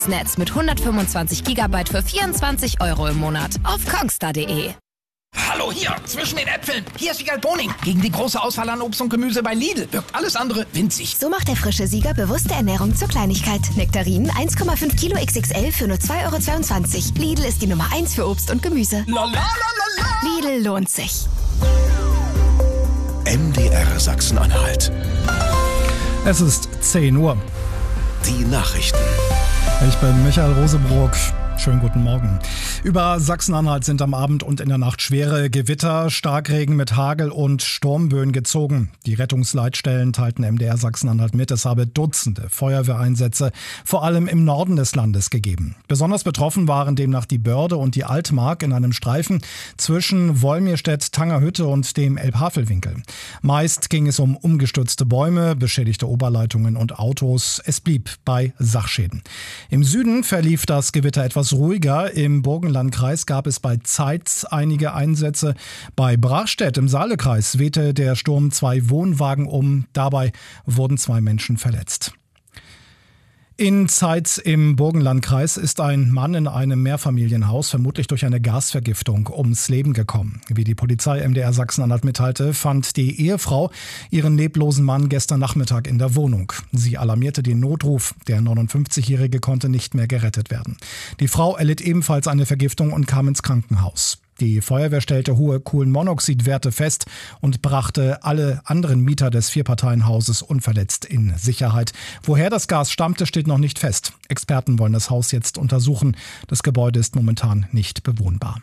Netz mit 125 GB für 24 € im Monat auf kongstar.de. Hallo hier, zwischen den Äpfeln. Hier ist Siegal Boning. Gegen die große Auswahl an Obst und Gemüse bei Lidl wirkt alles andere winzig. So macht der frische Sieger bewusste Ernährung zur Kleinigkeit. Nektarinen 1,5 Kilo XXL für nur 2,22 €. Lidl ist die Nummer 1 für Obst und Gemüse. La, la, la, la, la. Lidl lohnt sich. MDR Sachsen-Anhalt. Es ist 10 Uhr. Die Nachrichten. Ich bin Michael Rosebrock. Schönen guten Morgen. Über Sachsen-Anhalt sind am Abend und in der Nacht schwere Gewitter, Starkregen mit Hagel und Sturmböen gezogen. Die Rettungsleitstellen teilten MDR Sachsen-Anhalt mit, es habe Dutzende Feuerwehreinsätze, vor allem im Norden des Landes, gegeben. Besonders betroffen waren demnach die Börde und die Altmark in einem Streifen zwischen Wolmirstedt-Tangerhütte und dem Elbhavelwinkel. Meist ging es um umgestürzte Bäume, beschädigte Oberleitungen und Autos. Es blieb bei Sachschäden. Im Süden verlief das Gewitter etwas ruhiger. Im Burgenlandkreis gab es bei Zeitz einige Einsätze. Bei Brachstedt im Saalekreis wehte der Sturm 2 Wohnwagen um. Dabei wurden 2 Menschen verletzt. In Zeitz im Burgenlandkreis ist ein Mann in einem Mehrfamilienhaus vermutlich durch eine Gasvergiftung ums Leben gekommen. Wie die Polizei MDR Sachsen-Anhalt mitteilte, fand die Ehefrau ihren leblosen Mann gestern Nachmittag in der Wohnung. Sie alarmierte den Notruf. Der 59-Jährige konnte nicht mehr gerettet werden. Die Frau erlitt ebenfalls eine Vergiftung und kam ins Krankenhaus. Die Feuerwehr stellte hohe Kohlenmonoxidwerte fest und brachte alle anderen Mieter des Vierparteienhauses unverletzt in Sicherheit. Woher das Gas stammte, steht noch nicht fest. Experten wollen das Haus jetzt untersuchen. Das Gebäude ist momentan nicht bewohnbar.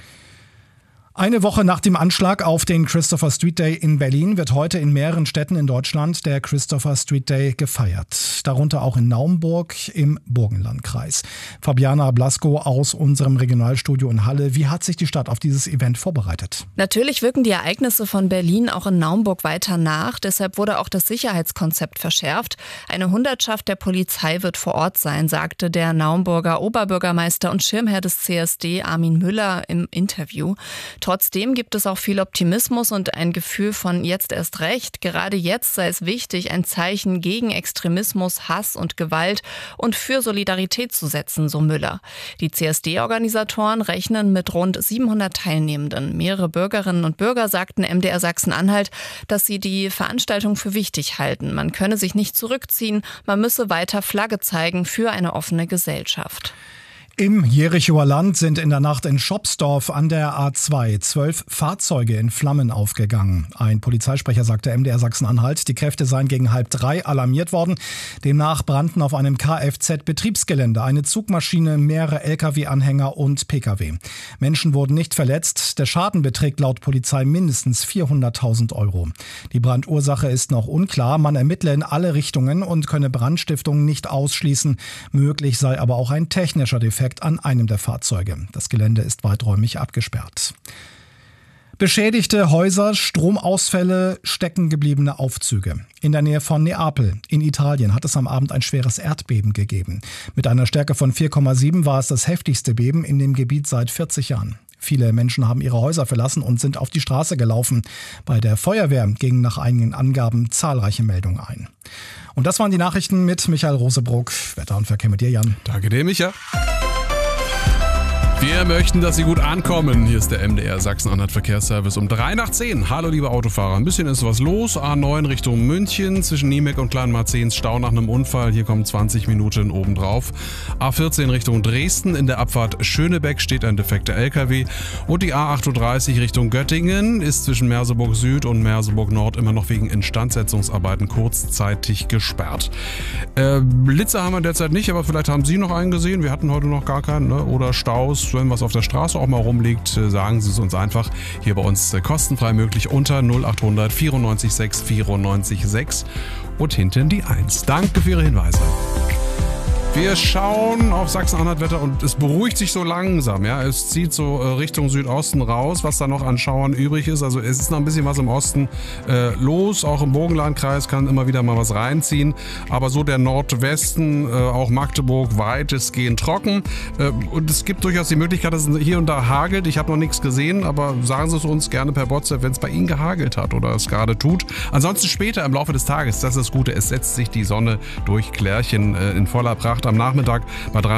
Eine Woche nach dem Anschlag auf den Christopher Street Day in Berlin wird heute in mehreren Städten in Deutschland der Christopher Street Day gefeiert. Darunter auch in Naumburg im Burgenlandkreis. Fabiana Blasko aus unserem Regionalstudio in Halle. Wie hat sich die Stadt auf dieses Event vorbereitet? Natürlich wirken die Ereignisse von Berlin auch in Naumburg weiter nach. Deshalb wurde auch das Sicherheitskonzept verschärft. Eine Hundertschaft der Polizei wird vor Ort sein, sagte der Naumburger Oberbürgermeister und Schirmherr des CSD Armin Müller im Interview. Trotzdem gibt es auch viel Optimismus und ein Gefühl von jetzt erst recht. Gerade jetzt sei es wichtig, ein Zeichen gegen Extremismus, Hass und Gewalt und für Solidarität zu setzen, so Müller. Die CSD-Organisatoren rechnen mit rund 700 Teilnehmenden. Mehrere Bürgerinnen und Bürger sagten MDR Sachsen-Anhalt, dass sie die Veranstaltung für wichtig halten. Man könne sich nicht zurückziehen, man müsse weiter Flagge zeigen für eine offene Gesellschaft. Im Jerichoer Land sind in der Nacht in Schopsdorf an der A2 12 Fahrzeuge in Flammen aufgegangen. Ein Polizeisprecher sagte MDR Sachsen-Anhalt, die Kräfte seien gegen 2:30 alarmiert worden. Demnach brannten auf einem Kfz-Betriebsgelände eine Zugmaschine, mehrere Lkw-Anhänger und Pkw. Menschen wurden nicht verletzt. Der Schaden beträgt laut Polizei mindestens 400.000 €. Die Brandursache ist noch unklar. Man ermittle in alle Richtungen und könne Brandstiftungen nicht ausschließen. Möglich sei aber auch ein technischer Defekt an einem der Fahrzeuge. Das Gelände ist weiträumig abgesperrt. Beschädigte Häuser, Stromausfälle, steckengebliebene Aufzüge. In der Nähe von Neapel in Italien hat es am Abend ein schweres Erdbeben gegeben. Mit einer Stärke von 4,7 war es das heftigste Beben in dem Gebiet seit 40 Jahren. Viele Menschen haben ihre Häuser verlassen und sind auf die Straße gelaufen. Bei der Feuerwehr gingen nach einigen Angaben zahlreiche Meldungen ein. Und das waren die Nachrichten mit Michael Rosebrock. Wetter und Verkehr mit dir, Jan. Danke dir, Micha. Wir möchten, dass Sie gut ankommen. Hier ist der MDR Sachsen-Anhalt Verkehrsservice um 9:03. Hallo liebe Autofahrer, ein bisschen ist was los. A9 Richtung München, zwischen Niemek und Kleinmarzens Stau nach einem Unfall. Hier kommen 20 Minuten obendrauf. A14 Richtung Dresden, in der Abfahrt Schönebeck steht ein defekter LKW. Und die A38 Richtung Göttingen ist zwischen Merseburg Süd und Merseburg Nord immer noch wegen Instandsetzungsarbeiten kurzzeitig gesperrt. Blitze haben wir derzeit nicht, aber vielleicht haben Sie noch einen gesehen. Wir hatten heute noch gar keinen, ne? Oder Staus. Wenn was auf der Straße auch mal rumliegt, sagen Sie es uns einfach. Hier bei uns kostenfrei möglich unter 0800 94 6 94 6 und hinten die 1. Danke für Ihre Hinweise. Wir schauen auf Sachsen-Anhalt-Wetter und es beruhigt sich so langsam. Ja? Es zieht so Richtung Südosten raus, was da noch an Schauern übrig ist. Also es ist noch ein bisschen was im Osten los. Auch im Burgenlandkreis kann immer wieder mal was reinziehen. Aber so der Nordwesten, auch Magdeburg, weitestgehend trocken. Und es gibt durchaus die Möglichkeit, dass es hier und da hagelt. Ich habe noch nichts gesehen, aber sagen Sie es uns gerne per WhatsApp, wenn es bei Ihnen gehagelt hat oder es gerade tut. Ansonsten später im Laufe des Tages, das ist das Gute, es setzt sich die Sonne durch Klärchen in voller Pracht am Nachmittag bei